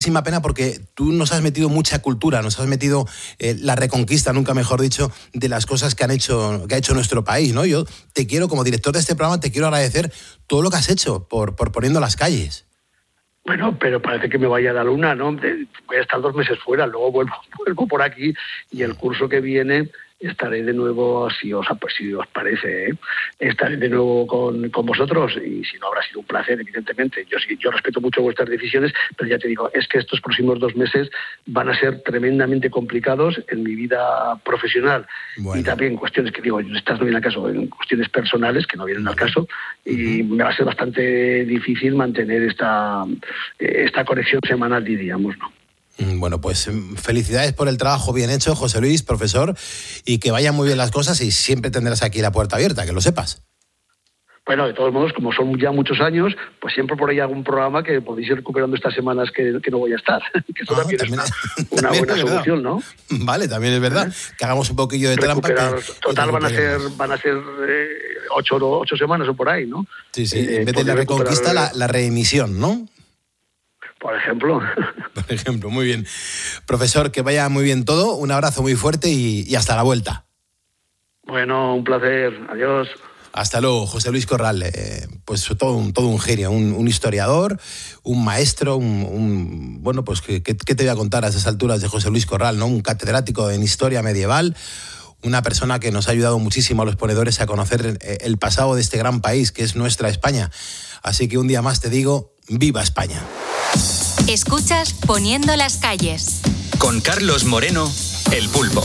muchísima pena porque tú nos has metido mucha cultura, nos has metido la reconquista, nunca mejor dicho, de las cosas que ha hecho nuestro país, ¿no? Yo te quiero, como director de este programa, te quiero agradecer todo lo que has hecho por Poniendo las Calles. Bueno, pero parece que me vaya a la luna, ¿no? Voy a estar 2 meses fuera, luego vuelvo por aquí y el curso que viene estaré de nuevo, si os parece, estaré de nuevo con vosotros, y si no, habrá sido un placer, evidentemente. Yo respeto mucho vuestras decisiones, pero ya te digo, es que estos próximos 2 meses van a ser tremendamente complicados en mi vida profesional. Bueno. Y también cuestiones que digo, estas no vienen al caso, en cuestiones personales que no vienen al caso, y me va a ser bastante difícil mantener esta conexión semanal, diríamos, ¿no? Bueno, pues felicidades por el trabajo bien hecho, José Luis, profesor, y que vayan muy bien las cosas, y siempre tendrás aquí la puerta abierta, que lo sepas. Bueno, de todos modos, como son ya muchos años, pues siempre por ahí algún programa que podéis ir recuperando estas semanas que no voy a estar. Que eso también es una buena solución, ¿no? Vale, también es verdad. Que hagamos un poquillo de trampa. Total, van a ser 8 semanas o por ahí, ¿no? Sí, en vez de la reconquista, la reemisión, ¿no? Por ejemplo. Por ejemplo, muy bien. Profesor, que vaya muy bien todo. Un abrazo muy fuerte y hasta la vuelta. Bueno, un placer. Adiós. Hasta luego, José Luis Corral. Pues todo un genio, un historiador, un maestro, bueno, pues ¿qué te voy a contar a esas alturas de José Luis Corral, ¿no? Un catedrático en historia medieval, una persona que nos ha ayudado muchísimo a los ponedores a conocer el pasado de este gran país que es nuestra España. Así que un día más te digo, ¡viva España! Escuchas Poniendo las Calles. Con Carlos Moreno, El Pulpo.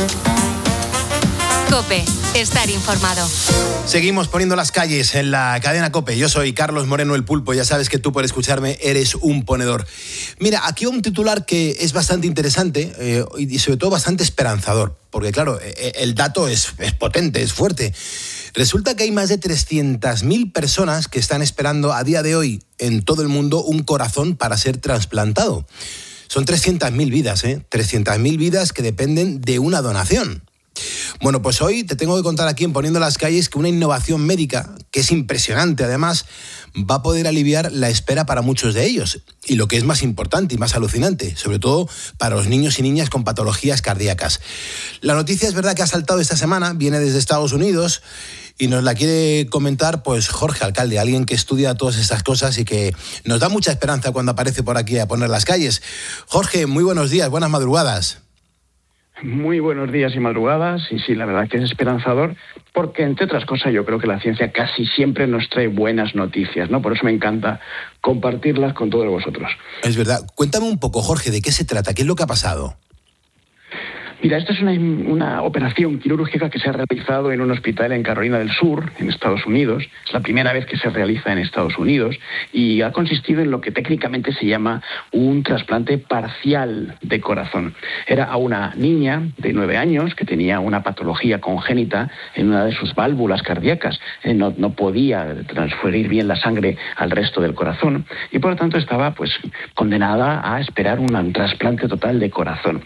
COPE, estar informado. Seguimos Poniendo las Calles en la cadena COPE. Yo soy Carlos Moreno, El Pulpo. Ya sabes que tú, por escucharme, eres un ponedor. Mira, aquí un titular que es bastante interesante y sobre todo bastante esperanzador. Porque claro, el dato es potente, es fuerte. Resulta que hay más de 300.000 personas que están esperando a día de hoy en todo el mundo un corazón para ser trasplantado. Son 300.000 vidas, 300.000 vidas que dependen de una donación. Bueno, pues hoy te tengo que contar aquí en Poniendo las Calles que una innovación médica, que es impresionante además, va a poder aliviar la espera para muchos de ellos. Y lo que es más importante y más alucinante, sobre todo para los niños y niñas con patologías cardíacas. La noticia es verdad que ha saltado esta semana, viene desde Estados Unidos y nos la quiere comentar pues Jorge Alcalde, alguien que estudia todas estas cosas y que nos da mucha esperanza cuando aparece por aquí a Poner las Calles. Jorge, muy buenos días, buenas madrugadas. Muy buenos días y madrugadas, y sí, la verdad que es esperanzador, porque entre otras cosas yo creo que la ciencia casi siempre nos trae buenas noticias, ¿no? Por eso me encanta compartirlas con todos vosotros. Es verdad. Cuéntame un poco, Jorge, ¿de qué se trata? ¿Qué es lo que ha pasado? Mira, esta es una operación quirúrgica que se ha realizado en un hospital en Carolina del Sur, en Estados Unidos. Es la primera vez que se realiza en Estados Unidos y ha consistido en lo que técnicamente se llama un trasplante parcial de corazón. Era a una niña de 9 años que tenía una patología congénita en una de sus válvulas cardíacas. No podía transferir bien la sangre al resto del corazón y por lo tanto estaba pues condenada a esperar un trasplante total de corazón.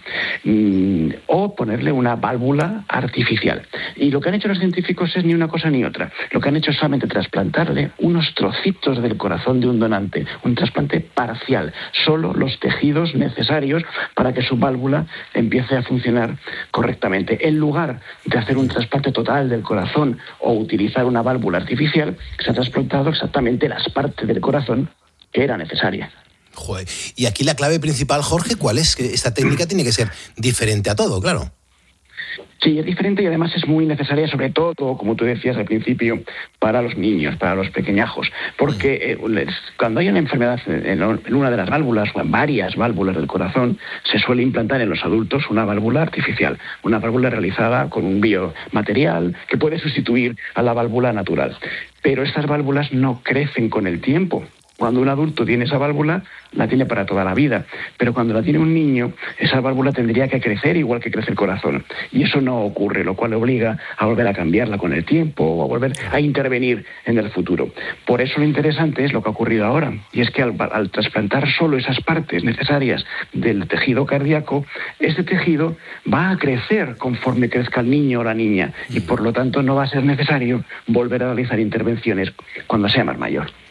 O ponerle una válvula artificial. Y lo que han hecho los científicos es ni una cosa ni otra. Lo que han hecho es solamente trasplantarle unos trocitos del corazón de un donante, un trasplante parcial, solo los tejidos necesarios para que su válvula empiece a funcionar correctamente. En lugar de hacer un trasplante total del corazón o utilizar una válvula artificial, se ha trasplantado exactamente las partes del corazón que era necesaria. Joder. Y aquí la clave principal, Jorge, ¿cuál es? Que esta técnica tiene que ser diferente a todo, claro. Sí, es diferente y además es muy necesaria, sobre todo, como tú decías al principio, para los niños, para los pequeñajos. Porque cuando hay una enfermedad en una de las válvulas o en varias válvulas del corazón, se suele implantar en los adultos una válvula artificial, una válvula realizada con un biomaterial que puede sustituir a la válvula natural. Pero estas válvulas no crecen con el tiempo. Cuando un adulto tiene esa válvula, la tiene para toda la vida. Pero cuando la tiene un niño, esa válvula tendría que crecer igual que crece el corazón. Y eso no ocurre, lo cual obliga a volver a cambiarla con el tiempo o a volver a intervenir en el futuro. Por eso lo interesante es lo que ha ocurrido ahora. Y es que al trasplantar solo esas partes necesarias del tejido cardíaco, ese tejido va a crecer conforme crezca el niño o la niña. Y por lo tanto no va a ser necesario volver a realizar intervenciones cuando sea más mayor.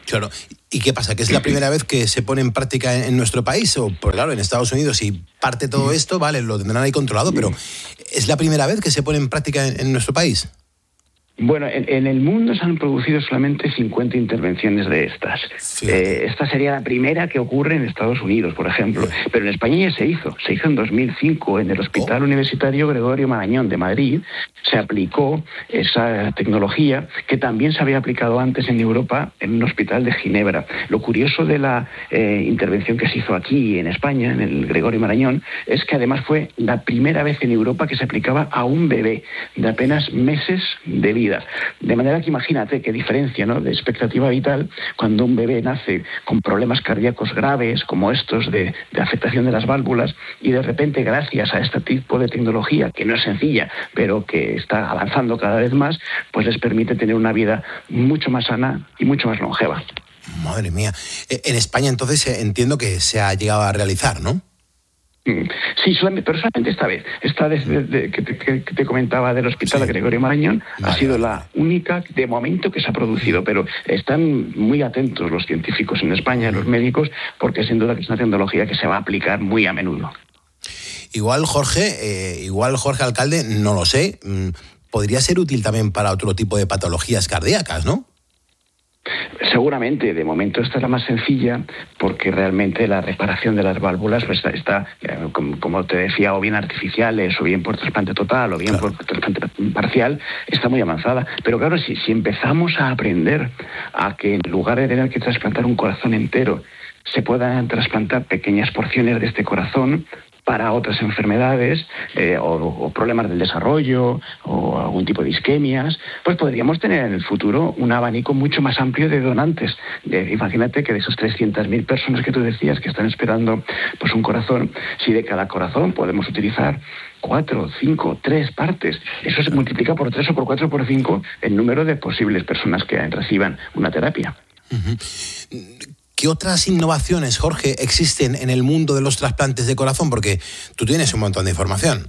Claro. ¿Y qué pasa? ¿Que es la primera vez que se pone en práctica en nuestro país? O, pues claro, en Estados Unidos, si parte todo esto, vale, lo tendrán ahí controlado, pero ¿es la primera vez que se pone en práctica en nuestro país? Bueno, en el mundo se han producido solamente 50 intervenciones de estas. Esta sería la primera que ocurre en Estados Unidos, por ejemplo. Pero en España ya se hizo en 2005 en el Hospital Universitario Gregorio Marañón de Madrid. Se aplicó esa tecnología que también se había aplicado antes en Europa en un hospital de Ginebra. Lo curioso de la intervención que se hizo aquí en España, en el Gregorio Marañón, es que además fue la primera vez en Europa que se aplicaba a un bebé de apenas meses de vida. De manera que imagínate qué diferencia, ¿no?, de expectativa vital cuando un bebé nace con problemas cardíacos graves como estos de afectación de las válvulas y de repente, gracias a este tipo de tecnología, que no es sencilla, pero que está avanzando cada vez más, pues les permite tener una vida mucho más sana y mucho más longeva. Madre mía. En España, entonces, entiendo que se ha llegado a realizar, ¿no? Sí, pero solamente esta vez. Esta desde que te comentaba del Hospital de Gregorio Marañón ha sido la única de momento que se ha producido, pero están muy atentos los científicos en España, los médicos, porque sin duda que es una tecnología que se va a aplicar muy a menudo. Igual Jorge Alcalde, no lo sé, podría ser útil también para otro tipo de patologías cardíacas, ¿no? Seguramente, de momento esta es la más sencilla porque realmente la reparación de las válvulas pues está como te decía, o bien artificiales, o bien por trasplante total, o bien por trasplante parcial, está muy avanzada. Pero claro, si empezamos a aprender a que en lugar de tener que trasplantar un corazón entero, se puedan trasplantar pequeñas porciones de este corazón para otras enfermedades o problemas del desarrollo o algún tipo de isquemias, pues podríamos tener en el futuro un abanico mucho más amplio de donantes. Imagínate que de esos 300.000 personas que tú decías que están esperando pues un corazón, si de cada corazón podemos utilizar 4, 5, 3 partes, eso se multiplica por 3 o por 4 o por 5 el número de posibles personas que reciban una terapia. ¿Qué otras innovaciones, Jorge, existen en el mundo de los trasplantes de corazón? Porque tú tienes un montón de información.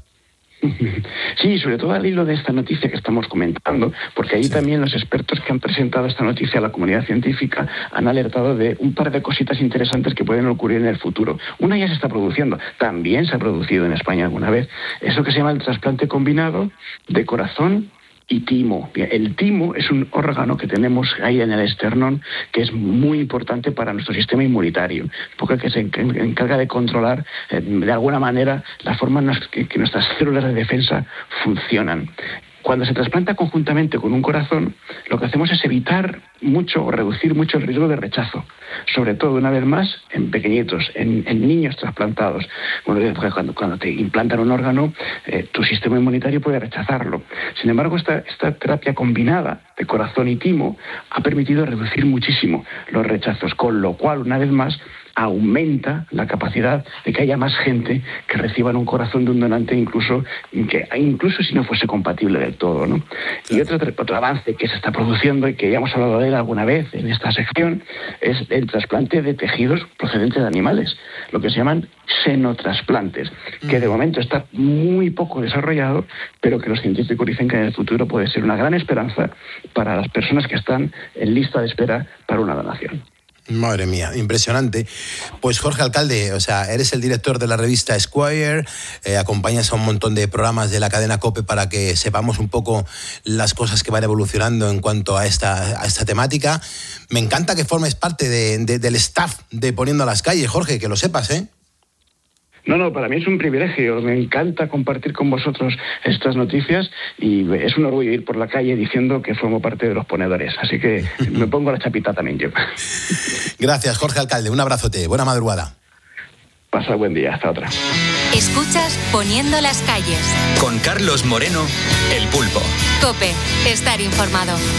Sí, sobre todo al hilo de esta noticia que estamos comentando, porque ahí también los expertos que han presentado esta noticia a la comunidad científica han alertado de un par de cositas interesantes que pueden ocurrir en el futuro. Una ya se está produciendo, también se ha producido en España alguna vez, eso que se llama el trasplante combinado de corazón y timo. El timo es un órgano que tenemos ahí en el esternón que es muy importante para nuestro sistema inmunitario, porque que se encarga de controlar de alguna manera la forma en que nuestras células de defensa funcionan. Cuando se trasplanta conjuntamente con un corazón, lo que hacemos es evitar mucho o reducir mucho el riesgo de rechazo, sobre todo, una vez más, en pequeñitos, en niños trasplantados. Bueno, cuando te implantan un órgano, tu sistema inmunitario puede rechazarlo. Sin embargo, esta terapia combinada de corazón y timo ha permitido reducir muchísimo los rechazos, con lo cual, una vez más, aumenta la capacidad de que haya más gente que reciban un corazón de un donante, incluso si no fuese compatible del todo, ¿no? Y otro avance que se está produciendo y que ya hemos hablado de él alguna vez en esta sección es el trasplante de tejidos procedentes de animales, lo que se llaman xenotrasplantes, que de momento está muy poco desarrollado, pero que los científicos dicen que en el futuro puede ser una gran esperanza para las personas que están en lista de espera para una donación. Madre mía, impresionante. Pues Jorge Alcalde, o sea, eres el director de la revista Esquire, acompañas a un montón de programas de la cadena COPE para que sepamos un poco las cosas que van evolucionando en cuanto a esta temática. Me encanta que formes parte del staff de Poniendo a las Calles, Jorge, que lo sepas, ¿eh? No, para mí es un privilegio. Me encanta compartir con vosotros estas noticias y es un orgullo ir por la calle diciendo que formo parte de los ponedores. Así que me pongo la chapita también yo. Gracias, Jorge Alcalde. Un abrazote. Buena madrugada. Pasa buen día. Hasta otra. Escuchas Poniendo las Calles. Con Carlos Moreno, El Pulpo. COPE. Estar informado.